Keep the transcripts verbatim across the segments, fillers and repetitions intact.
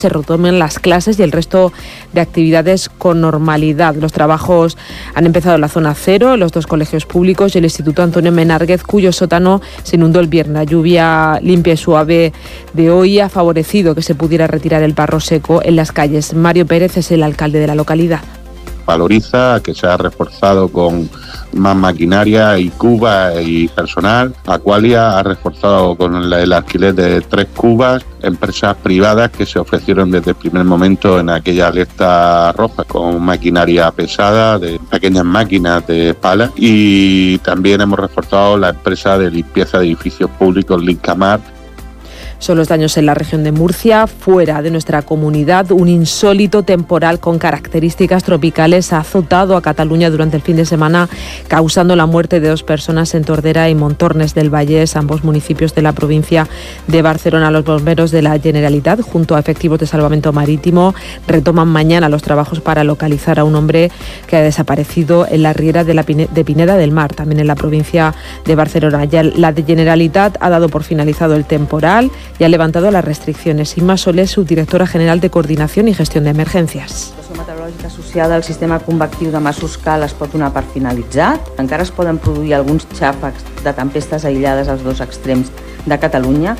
se retomen las clases y el resto de actividades con normalidad. Los trabajos han empezado en la zona cero, en los dos colegios públicos y el Instituto Antonio Menárguez, cuyo sótano se inundó el viernes. La lluvia limpia y suave de hoy ha favorecido que se pudiera retirar el barro seco en las calles. Mario Pérez es el alcalde de la localidad. Valoriza que se ha reforzado con más maquinaria y cubas y personal. Aqualia ha reforzado con el, el alquiler de tres cubas, empresas privadas que se ofrecieron desde el primer momento en aquella alerta roja con maquinaria pesada, de pequeñas máquinas de pala, y también hemos reforzado la empresa de limpieza de edificios públicos Lincamar. Son los daños en la región de Murcia. Fuera de nuestra comunidad, un insólito temporal con características tropicales ha azotado a Cataluña durante el fin de semana, causando la muerte de dos personas en Tordera y Montornes del Vallès, ambos municipios de la provincia de Barcelona. Los bomberos de la Generalitat, junto a efectivos de salvamento marítimo, retoman mañana los trabajos para localizar a un hombre que ha desaparecido en la riera de, la Pine- de Pineda del Mar, también en la provincia de Barcelona. Ya la de Generalitat ha dado por finalizado el temporal y ha levantado las restricciones. Imma Soler, subdirectora general de Coordinación y Gestión de Emergencias. La situació meteorològica associada al sistema convectiu de Masuscal es pot donar per finalitzat. Encara es poden produir alguns xàfecs de tempestes aïllades als dos extrems de Catalunya.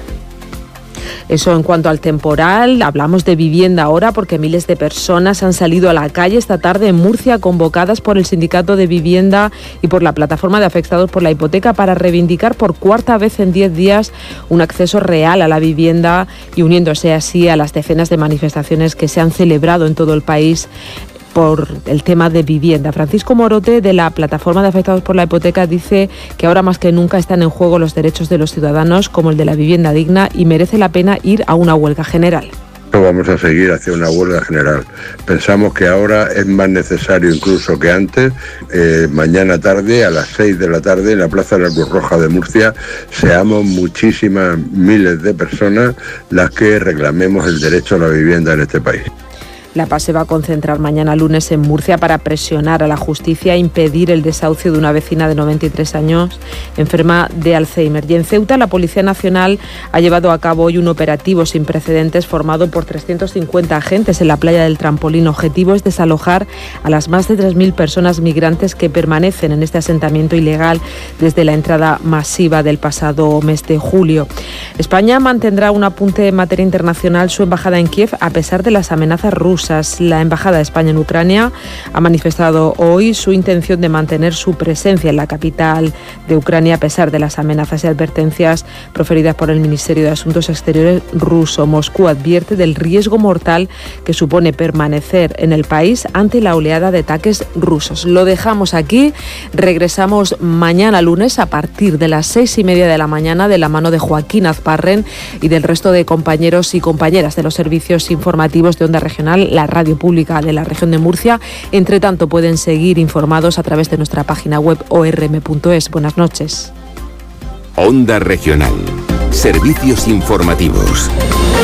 Eso en cuanto al temporal. Hablamos de vivienda ahora porque miles de personas han salido a la calle esta tarde en Murcia, convocadas por el Sindicato de Vivienda y por la Plataforma de Afectados por la Hipoteca, para reivindicar por cuarta vez en diez días un acceso real a la vivienda y uniéndose así a las decenas de manifestaciones que se han celebrado en todo el país por el tema de vivienda. Francisco Morote, de la Plataforma de Afectados por la Hipoteca, dice que ahora más que nunca están en juego los derechos de los ciudadanos, como el de la vivienda digna, y merece la pena ir a una huelga general. No vamos a seguir hacia una huelga general. Pensamos que ahora es más necesario incluso que antes. Eh, mañana tarde, a las seis de la tarde, en la Plaza de la Cruz Roja de Murcia, seamos muchísimas miles de personas las que reclamemos el derecho a la vivienda en este país. La P A se va a concentrar mañana lunes en Murcia para presionar a la justicia e impedir el desahucio de una vecina de noventa y tres años enferma de Alzheimer. Y en Ceuta, la Policía Nacional ha llevado a cabo hoy un operativo sin precedentes formado por trescientos cincuenta agentes en la playa del Trampolín. Objetivo es desalojar a las más de tres mil personas migrantes que permanecen en este asentamiento ilegal desde la entrada masiva del pasado mes de julio. España mantendrá un apunte en materia internacional su embajada en Kiev a pesar de las amenazas rusas. La Embajada de España en Ucrania ha manifestado hoy su intención de mantener su presencia en la capital de Ucrania a pesar de las amenazas y advertencias proferidas por el Ministerio de Asuntos Exteriores ruso. Moscú advierte del riesgo mortal que supone permanecer en el país ante la oleada de ataques rusos. Lo dejamos aquí, regresamos mañana lunes a partir de las seis y media de la mañana de la mano de Joaquín Azparren y del resto de compañeros y compañeras de los servicios informativos de Onda Regional, la radio pública de la región de Murcia. Entre tanto, pueden seguir informados a través de nuestra página web o r m punto es. Buenas noches. Onda Regional. Servicios informativos.